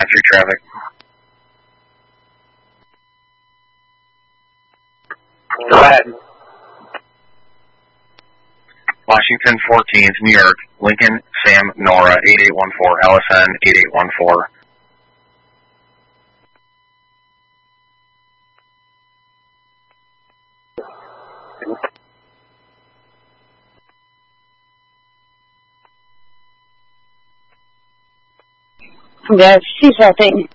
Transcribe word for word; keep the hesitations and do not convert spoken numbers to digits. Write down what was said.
After traffic. Go ahead. Washington fourteenth, New York, Lincoln, Sam, Nora, eight eight one four, L S N, eight eight one four. Yeah, she's I think.